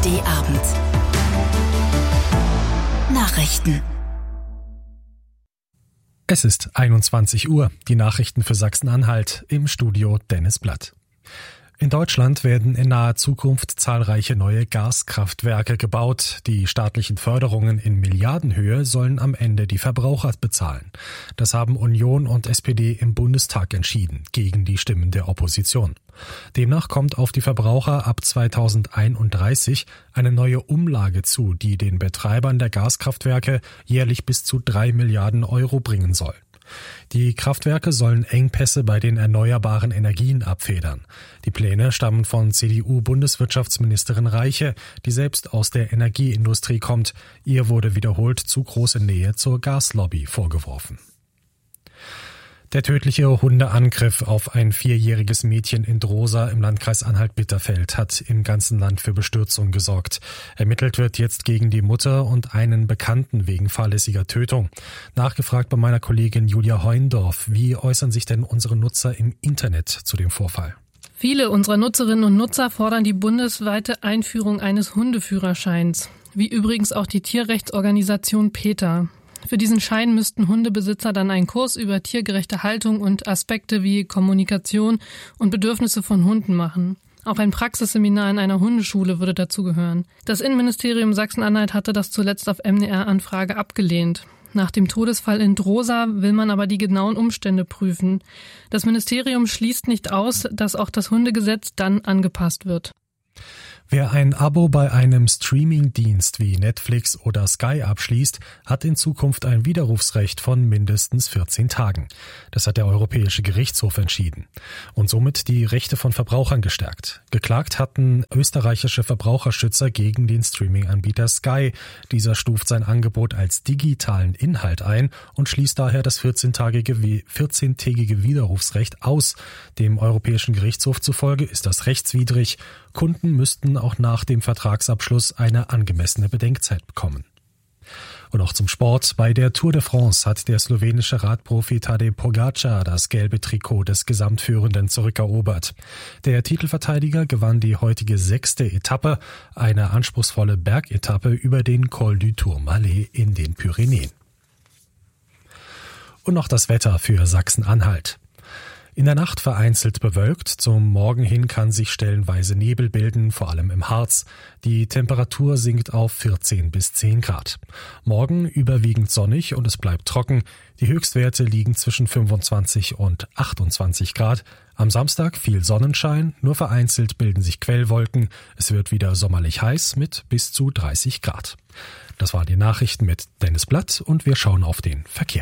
ARD-Abend. Nachrichten. Es ist 21 Uhr. Die Nachrichten für Sachsen-Anhalt. Im Studio Dennis Blatt. In Deutschland werden in naher Zukunft zahlreiche neue Gaskraftwerke gebaut. Die staatlichen Förderungen in Milliardenhöhe sollen am Ende die Verbraucher bezahlen. Das haben Union und SPD im Bundestag entschieden, gegen die Stimmen der Opposition. Demnach kommt auf die Verbraucher ab 2031 eine neue Umlage zu, die den Betreibern der Gaskraftwerke jährlich bis zu 3 Milliarden Euro bringen soll. Die Kraftwerke sollen Engpässe bei den erneuerbaren Energien abfedern. Die Pläne stammen von CDU-Bundeswirtschaftsministerin Reiche, die selbst aus der Energieindustrie kommt. Ihr wurde wiederholt zu große Nähe zur Gaslobby vorgeworfen. Der tödliche Hundeangriff auf ein 4-jähriges Mädchen in Drosa im Landkreis Anhalt-Bitterfeld hat im ganzen Land für Bestürzung gesorgt. Ermittelt wird jetzt gegen die Mutter und einen Bekannten wegen fahrlässiger Tötung. Nachgefragt bei meiner Kollegin Julia Heundorf, wie äußern sich denn unsere Nutzer im Internet zu dem Vorfall? Viele unserer Nutzerinnen und Nutzer fordern die bundesweite Einführung eines Hundeführerscheins, wie übrigens auch die Tierrechtsorganisation PETA. Für diesen Schein müssten Hundebesitzer dann einen Kurs über tiergerechte Haltung und Aspekte wie Kommunikation und Bedürfnisse von Hunden machen. Auch ein Praxisseminar in einer Hundeschule würde dazugehören. Das Innenministerium Sachsen-Anhalt hatte das zuletzt auf MDR-Anfrage abgelehnt. Nach dem Todesfall in Drosa will man aber die genauen Umstände prüfen. Das Ministerium schließt nicht aus, dass auch das Hundegesetz dann angepasst wird. Wer ein Abo bei einem Streaming-Dienst wie Netflix oder Sky abschließt, hat in Zukunft ein Widerrufsrecht von mindestens 14 Tagen. Das hat der Europäische Gerichtshof entschieden und somit die Rechte von Verbrauchern gestärkt. Geklagt hatten österreichische Verbraucherschützer gegen den Streaming-Anbieter Sky. Dieser stuft sein Angebot als digitalen Inhalt ein und schließt daher das 14-tägige Widerrufsrecht aus. Dem Europäischen Gerichtshof zufolge ist das rechtswidrig. Kunden müssten auch nach dem Vertragsabschluss eine angemessene Bedenkzeit bekommen. Und auch zum Sport. Bei der Tour de France hat der slowenische Radprofi Tadej Pogačar das gelbe Trikot des Gesamtführenden zurückerobert. Der Titelverteidiger gewann die heutige 6. Etappe, eine anspruchsvolle Bergetappe über den Col du Tourmalet in den Pyrenäen. Und noch das Wetter für Sachsen-Anhalt. In der Nacht vereinzelt bewölkt, zum Morgen hin kann sich stellenweise Nebel bilden, vor allem im Harz. Die Temperatur sinkt auf 14 bis 10 Grad. Morgen überwiegend sonnig und es bleibt trocken. Die Höchstwerte liegen zwischen 25 und 28 Grad. Am Samstag viel Sonnenschein, nur vereinzelt bilden sich Quellwolken. Es wird wieder sommerlich heiß mit bis zu 30 Grad. Das waren die Nachrichten mit Dennis Blatt und wir schauen auf den Verkehr.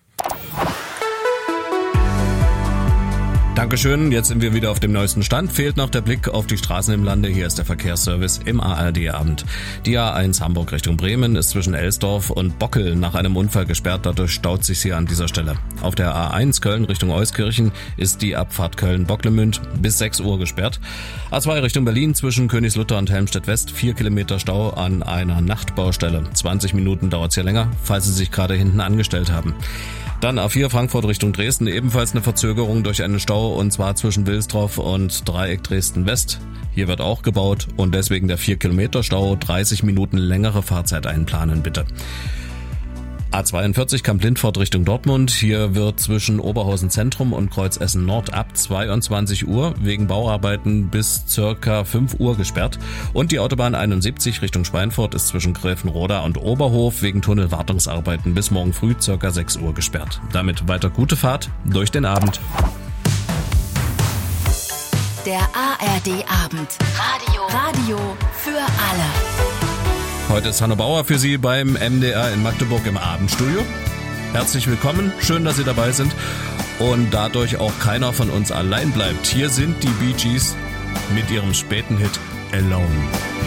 Dankeschön, jetzt sind wir wieder auf dem neuesten Stand. Fehlt noch der Blick auf die Straßen im Lande. Hier ist der Verkehrsservice im ARD-Abend. Die A1 Hamburg Richtung Bremen ist zwischen Elsdorf und Bockel nach einem Unfall gesperrt. Dadurch staut sich hier an dieser Stelle. Auf der A1 Köln Richtung Euskirchen ist die Abfahrt Köln-Bocklemünd bis 6 Uhr gesperrt. A2 Richtung Berlin zwischen Königslutter und Helmstedt-West 4 Kilometer Stau an einer Nachtbaustelle. 20 Minuten dauert es hier länger, falls Sie sich gerade hinten angestellt haben. Dann A4 Frankfurt Richtung Dresden, ebenfalls eine Verzögerung durch einen Stau und zwar zwischen Wilsdorf und Dreieck Dresden-West. Hier wird auch gebaut und deswegen der 4 Kilometer Stau, 30 Minuten längere Fahrzeit einplanen bitte. A42 Kamp-Lindfort Richtung Dortmund. Hier wird zwischen Oberhausen Zentrum und Kreuz Essen Nord ab 22 Uhr wegen Bauarbeiten bis circa 5 Uhr gesperrt. Und die Autobahn 71 Richtung Schweinfurt ist zwischen Gräfenroda und Oberhof wegen Tunnelwartungsarbeiten bis morgen früh circa 6 Uhr gesperrt. Damit weiter gute Fahrt durch den Abend. Der ARD-Abend. Radio für alle. Heute ist Hanno Bauer für Sie beim MDR in Magdeburg im Abendstudio. Herzlich willkommen, schön, dass Sie dabei sind und dadurch auch keiner von uns allein bleibt. Hier sind die Bee Gees mit ihrem späten Hit Alone.